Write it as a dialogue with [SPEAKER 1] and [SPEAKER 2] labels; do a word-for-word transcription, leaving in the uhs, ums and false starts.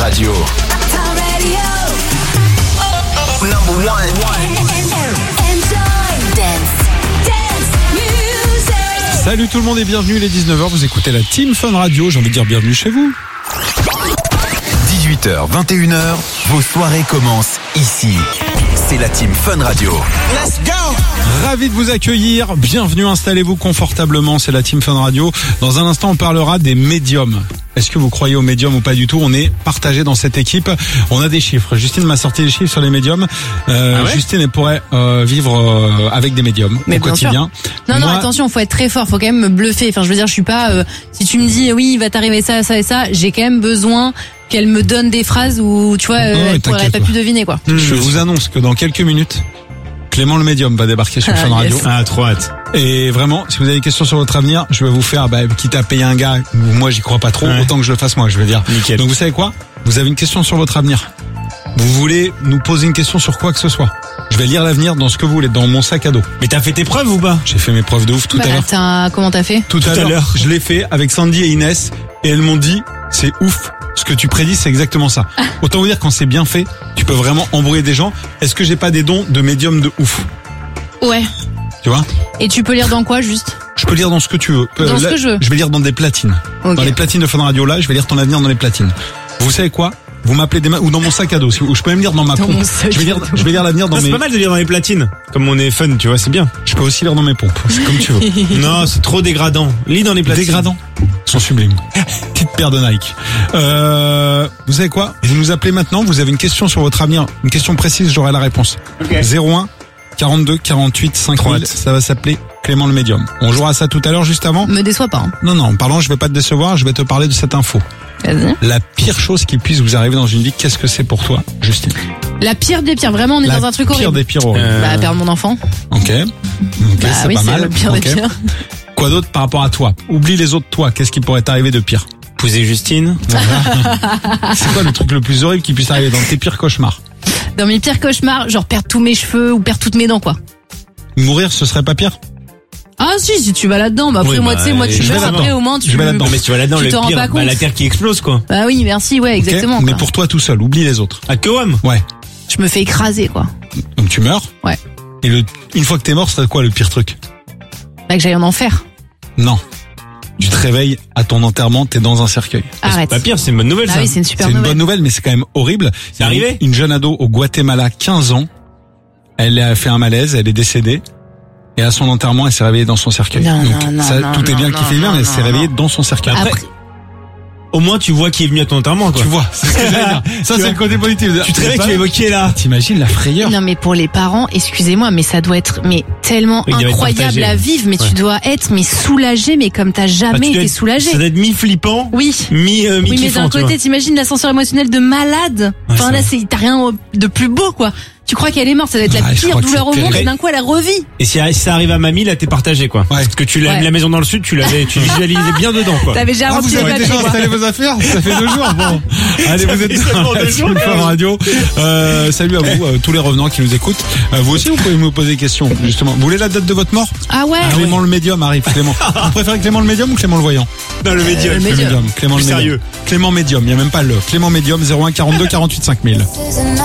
[SPEAKER 1] Radio. Number one.
[SPEAKER 2] Salut tout le monde et bienvenue, il est dix-neuf heures, vous écoutez la Team Fun Radio, j'ai envie de dire bienvenue chez vous.
[SPEAKER 1] dix-huit heures, vingt et une heures, vos soirées commencent ici. C'est la Team Fun Radio. Let's go!
[SPEAKER 2] Ravi de vous accueillir, bienvenue, installez-vous confortablement, c'est la Team Fun Radio. Dans un instant, on parlera des médiums. Est-ce que vous croyez aux médiums ou pas du tout? On est partagé dans cette équipe. On a des chiffres. Justine m'a sorti les chiffres sur les médiums. Euh, ah ouais Justine, elle pourrait euh, vivre euh, avec des médiums
[SPEAKER 3] mais
[SPEAKER 2] au quotidien.
[SPEAKER 3] Sûr. Non,
[SPEAKER 2] Moi,
[SPEAKER 3] non, attention, faut être très fort. Faut quand même me bluffer. Enfin, je veux dire, je suis pas. Euh, si tu me dis oui, il va t'arriver ça, ça et ça, j'ai quand même besoin qu'elle me donne des phrases où tu vois, euh,
[SPEAKER 2] non,
[SPEAKER 3] elle pourrait pas pu deviner quoi.
[SPEAKER 2] Je vous annonce que dans quelques minutes, Clément le médium va débarquer sur
[SPEAKER 3] ah,
[SPEAKER 2] Fun Radio.
[SPEAKER 3] Yes.
[SPEAKER 4] Ah, trop hâte.
[SPEAKER 2] Et vraiment, si vous avez des questions sur votre avenir, je vais vous faire, bah, quitte à payer un gars, moi j'y crois pas trop, ouais. Autant que je le fasse moi, je veux dire.
[SPEAKER 4] Nickel.
[SPEAKER 2] Donc vous savez quoi? Vous avez une question sur votre avenir. Vous voulez nous poser une question sur quoi que ce soit. Je vais lire l'avenir dans ce que vous voulez, dans mon sac à dos.
[SPEAKER 4] Mais t'as fait tes preuves ou pas?
[SPEAKER 2] J'ai fait mes preuves de ouf tout
[SPEAKER 3] bah,
[SPEAKER 2] à l'heure.
[SPEAKER 3] T'as, comment t'as fait?
[SPEAKER 2] Tout, tout à, à l'heure, l'heure. Je l'ai fait avec Sandy et Inès, et elles m'ont dit, c'est ouf. Ce que tu prédis, c'est exactement ça. Autant vous dire, quand c'est bien fait, tu peux vraiment embrouiller des gens. Est-ce que j'ai pas des dons de médium de ouf?
[SPEAKER 3] Ouais.
[SPEAKER 2] Tu vois?
[SPEAKER 3] Et tu peux lire dans quoi, juste?
[SPEAKER 2] Je peux lire dans ce que tu veux.
[SPEAKER 3] Dans
[SPEAKER 2] là,
[SPEAKER 3] ce que je veux.
[SPEAKER 2] Je vais lire dans des platines. Okay. Dans les platines de Fun Radio, là, je vais lire ton avenir dans les platines. Vous savez quoi? Vous m'appelez des ma... ou dans mon sac à dos, ou je peux même lire dans ma
[SPEAKER 3] dans
[SPEAKER 2] pompe. Je vais lire, je vais lire l'avenir dans
[SPEAKER 4] non,
[SPEAKER 2] mes.
[SPEAKER 4] C'est pas mal de lire dans les platines. Comme on est fun, tu vois, c'est bien.
[SPEAKER 2] Je peux aussi lire dans mes pompes. C'est comme tu veux.
[SPEAKER 4] Non, c'est trop dégradant. Lis dans les platines.
[SPEAKER 2] Dégradant. Ils sont sublimes. Petite paire de Nike. Euh, vous savez quoi? Vous nous appelez maintenant. Vous avez une question sur votre avenir, une question précise, j'aurai la réponse. Okay. zéro un quarante-deux quarante-huit cinq mille. Ça va s'appeler Clément le médium. On jouera à ça tout à l'heure, juste avant.
[SPEAKER 3] Me déçois pas. Hein.
[SPEAKER 2] Non, non. En parlant, je vais pas te décevoir. Je vais te parler de cette info.
[SPEAKER 3] Vas-y.
[SPEAKER 2] La pire chose qui puisse vous arriver dans une vie, qu'est-ce que c'est pour toi, Justine?
[SPEAKER 3] La pire des pires. Vraiment, on est
[SPEAKER 2] la
[SPEAKER 3] dans un truc
[SPEAKER 2] horrible. La pire des pires horribles.
[SPEAKER 3] Euh... Bah, perdre mon enfant.
[SPEAKER 2] Ok. Ok,
[SPEAKER 3] bah,
[SPEAKER 2] c'est
[SPEAKER 3] oui,
[SPEAKER 2] pas
[SPEAKER 3] c'est
[SPEAKER 2] mal.
[SPEAKER 3] Le pire
[SPEAKER 2] okay.
[SPEAKER 3] des pires.
[SPEAKER 2] Quoi d'autre par rapport à toi? Oublie les autres toi. Qu'est-ce qui pourrait t'arriver de pire?
[SPEAKER 4] Épouser Justine.
[SPEAKER 2] Voilà. C'est quoi le truc le plus horrible qui puisse arriver dans tes pires cauchemars?
[SPEAKER 3] Dans mes pires cauchemars, genre perdre tous mes cheveux ou perdre toutes mes dents, quoi.
[SPEAKER 2] Mourir, ce serait pas pire?
[SPEAKER 3] Ah si, si tu vas là-dedans, bah après
[SPEAKER 4] oui,
[SPEAKER 3] moi
[SPEAKER 4] bah,
[SPEAKER 3] tu sais, moi tu meurs après au moins tu.
[SPEAKER 2] Je vais là-dedans,
[SPEAKER 4] mais tu vas là-dedans,
[SPEAKER 3] tu
[SPEAKER 4] le
[SPEAKER 3] te rends
[SPEAKER 4] pire,
[SPEAKER 3] pas compte.
[SPEAKER 4] bah, la terre qui explose quoi.
[SPEAKER 3] Bah oui, merci, ouais, exactement.
[SPEAKER 2] Okay, mais
[SPEAKER 3] quoi.
[SPEAKER 2] pour toi tout seul, oublie les autres.
[SPEAKER 4] À Kewam?
[SPEAKER 2] Ouais.
[SPEAKER 3] Je me fais écraser quoi.
[SPEAKER 2] Donc tu meurs?
[SPEAKER 3] Ouais.
[SPEAKER 2] Et le, une fois que t'es mort, c'est quoi le pire truc?
[SPEAKER 3] Bah que j'aille en enfer.
[SPEAKER 2] Non. Tu te réveilles à ton enterrement, t'es dans un cercueil.
[SPEAKER 3] Arrête.
[SPEAKER 4] C'est pas pire, c'est une bonne nouvelle
[SPEAKER 3] bah
[SPEAKER 4] ça.
[SPEAKER 3] Oui, c'est une super
[SPEAKER 2] c'est
[SPEAKER 3] nouvelle.
[SPEAKER 2] C'est une bonne nouvelle, mais c'est quand même horrible.
[SPEAKER 4] C'est arrivé?
[SPEAKER 2] Une jeune ado au Guatemala, quinze ans. Elle a fait un malaise, elle est décédée. Et à son enterrement, elle s'est réveillée dans son cercueil.
[SPEAKER 3] Non,
[SPEAKER 2] Donc,
[SPEAKER 3] non,
[SPEAKER 2] ça,
[SPEAKER 3] non,
[SPEAKER 2] tout est bien
[SPEAKER 3] non,
[SPEAKER 2] qui fait
[SPEAKER 3] non,
[SPEAKER 2] bien, mais elle
[SPEAKER 3] non,
[SPEAKER 2] s'est réveillée
[SPEAKER 3] non.
[SPEAKER 2] dans son cercueil.
[SPEAKER 4] Après,
[SPEAKER 3] Après,
[SPEAKER 4] au moins tu vois qui est venu à ton enterrement quoi.
[SPEAKER 2] Tu vois, c'est ce que j'allais dire. Ça, c'est le côté positif.
[SPEAKER 4] Tu te réveilles, tu es évoqué là.
[SPEAKER 2] T'imagines la frayeur?
[SPEAKER 3] non mais pour les parents, excusez-moi, mais ça doit être mais tellement
[SPEAKER 4] oui,
[SPEAKER 3] incroyable à vivre, mais
[SPEAKER 4] ouais.
[SPEAKER 3] tu dois être mais soulagé, mais comme t'as jamais
[SPEAKER 4] bah,
[SPEAKER 3] été
[SPEAKER 4] être,
[SPEAKER 3] soulagé.
[SPEAKER 4] Ça doit être mi-flippant,
[SPEAKER 3] oui,
[SPEAKER 4] mi, euh, mi
[SPEAKER 3] oui, mais d'un côté, t'imagines l'ascenseur émotionnel de malade.
[SPEAKER 4] Ouais,
[SPEAKER 3] enfin là, c'est t'as rien de plus beau quoi. Tu crois qu'elle est morte, ça doit être
[SPEAKER 2] ah,
[SPEAKER 3] la pire douleur au monde, et d'un coup elle a revit.
[SPEAKER 4] Et si ça arrive à mamie, là t'es partagé quoi. Ouais. Parce que tu l'as
[SPEAKER 3] ouais.
[SPEAKER 4] la maison dans le sud, tu l'avais, tu visualisais bien dedans quoi.
[SPEAKER 3] T'avais déjà
[SPEAKER 2] ah,
[SPEAKER 3] rempli
[SPEAKER 2] vous
[SPEAKER 3] les
[SPEAKER 2] avez
[SPEAKER 3] papiers,
[SPEAKER 2] déjà
[SPEAKER 3] quoi.
[SPEAKER 2] installé vos affaires? Ça fait deux jours. Bon, allez,
[SPEAKER 4] ça
[SPEAKER 2] vous êtes
[SPEAKER 4] dans la
[SPEAKER 2] Team Fun Radio. Euh, salut à vous, euh, tous les revenants qui nous écoutent. Euh, vous aussi, vous pouvez me poser des questions justement. Vous voulez la date de votre mort?
[SPEAKER 3] Ah ouais.
[SPEAKER 2] Ah, Clément ouais. le médium arrive. Clément. Vous préférez Clément le médium ou Clément le voyant?
[SPEAKER 4] Non, le médium.
[SPEAKER 3] Euh, le
[SPEAKER 2] le médium. Clément le médium.
[SPEAKER 4] Sérieux.
[SPEAKER 2] Clément médium. Il y a même pas le. Clément médium. zéro un quarante-deux quarante-huit cinq mille.